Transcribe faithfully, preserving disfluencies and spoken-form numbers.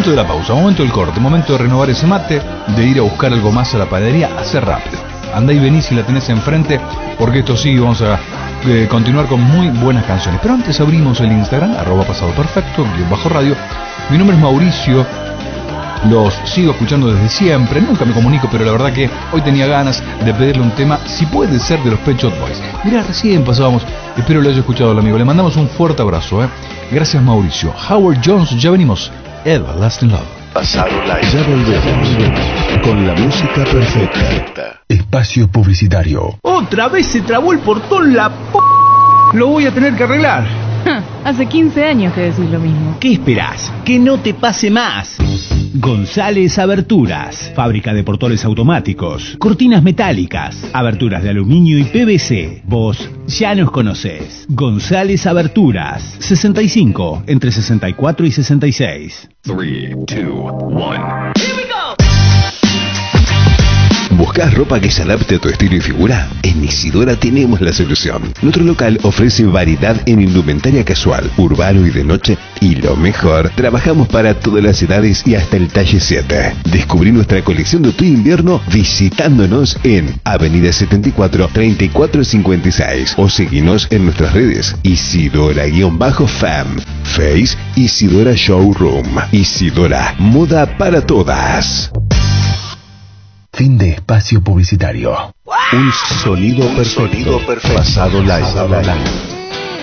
Momento de la pausa, momento del corte, momento de renovar ese mate, de ir a buscar algo más a la panadería, hacer rápido. Andá y vení si la tenés enfrente, porque esto sí, vamos a eh, continuar con muy buenas canciones. Pero antes abrimos el Instagram, arroba pasado perfecto, guión bajo radio. Mi nombre es Mauricio, los sigo escuchando desde siempre, nunca me comunico, pero la verdad que hoy tenía ganas de pedirle un tema, si puede ser de los Pet Shop Boys. Mirá, recién pasábamos, espero lo haya escuchado el amigo, le mandamos un fuerte abrazo, ¿eh? Gracias Mauricio. Howard Jones, ya venimos, Everlasting Love. Pasado live. Ya volvemos con la música perfecta. Espacio publicitario. Otra vez se trabó el portón, la p... Lo voy a tener que arreglar. Hace quince años que decís lo mismo. ¿Qué esperás? Que no te pase más. González Aberturas, fábrica de portones automáticos, cortinas metálicas, aberturas de aluminio y P V C. Vos ya nos conocés. González Aberturas, sesenta y cinco, entre sesenta y cuatro y sesenta y seis. tres, dos, uno. ¿Buscas ropa que se adapte a tu estilo y figura? En Isidora tenemos la solución. Nuestro local ofrece variedad en indumentaria casual, urbano y de noche. Y lo mejor, trabajamos para todas las edades y hasta el talle siete. Descubrí nuestra colección de otoño-invierno visitándonos en Avenida setenta y cuatro, treinta y cuatro cincuenta y seis o seguinos en nuestras redes Isidora-Fam, Face Isidora Showroom. Isidora, moda para todas. Fin de espacio publicitario. Un sonido perfecto. Pasado live.